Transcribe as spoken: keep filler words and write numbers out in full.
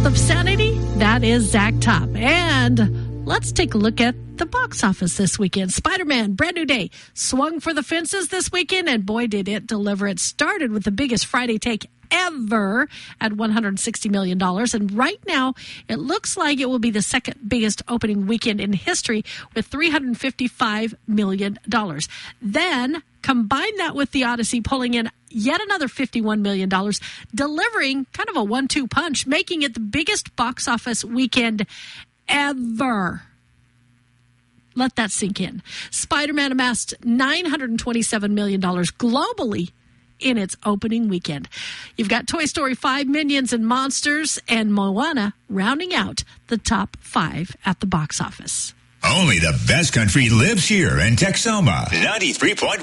of sanity, that is Zach Top. And let's take a look at the box office this weekend. Spider-Man, Brand New Day, swung for the fences this weekend, and boy, did it deliver. It started with the biggest Friday take ever at one hundred sixty million dollars. And right now, it looks like it will be the second biggest opening weekend in history with three hundred fifty-five million dollars. Then combine that with the Odyssey pulling in yet another fifty-one million dollars, delivering kind of a one two punch, making it the biggest box office weekend ever. Let that sink in. Spider-Man amassed nine hundred twenty-seven million dollars globally in its opening weekend. You've got Toy Story five, Minions and Monsters, and Moana rounding out the top five at the box office. Only the best country lives here in Texoma. ninety-three point one